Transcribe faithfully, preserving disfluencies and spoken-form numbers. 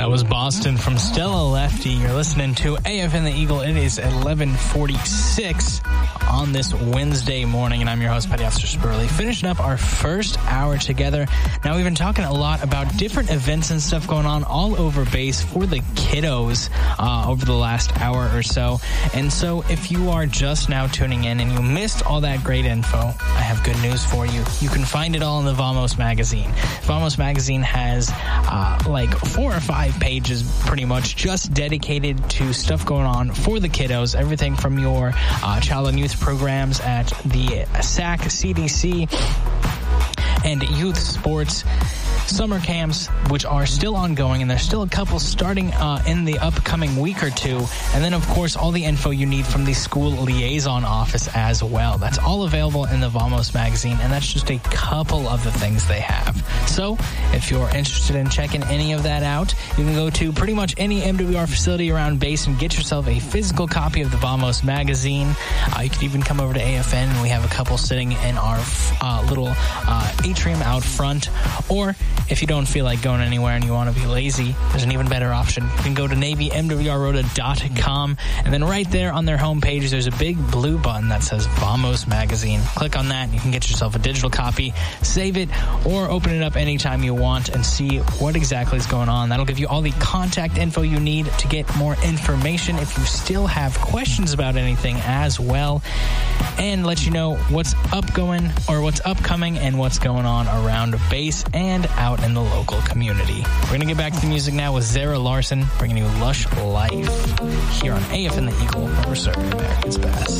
That was Boston from Stella Lefty. You're listening to A F N The Eagle. It is eleven forty-six on this Wednesday morning, and I'm your host, Petty Officer Spurley. Finishing up our first hour together. Now, we've been talking a lot about different events and stuff going on all over base for the kiddos uh, over the last hour or so. And so if you are just now tuning in and you missed all that great info, I have good news for you. You can find it all in the Vamos magazine. Vamos magazine has uh, like four or five pages pretty much just dedicated to stuff going on for the kiddos. Everything from your uh, child and youth programs at the S A C, C D C, and youth sports, summer camps, which are still ongoing, and there's still a couple starting uh, in the upcoming week or two. And then, of course, all the info you need from the school liaison office as well. That's all available in the Vamos magazine, and that's just a couple of the things they have. So if you're interested in checking any of that out, you can go to pretty much any M W R facility around base and get yourself a physical copy of the Vamos magazine. Uh, you can even come over to A F N, and we have a couple sitting in our uh, little uh, atrium out front. Or if you don't feel like going anywhere and you want to be lazy, there's an even better option. You can go to Navy M W R Rota dot com, and then right there on their homepage, there's a big blue button that says Vamos Magazine. Click on that, and you can get yourself a digital copy, save it, or open it up anytime you want and see what exactly is going on. That'll give you all the contact info you need to get more information if you still have questions about anything as well, and let you know what's upgoing or what's upcoming and what's going on around base and out in the local community. We're going to get back to the music now with Zara Larson, bringing you Lush Life here on A F N The Eagle, where we're serving America's best.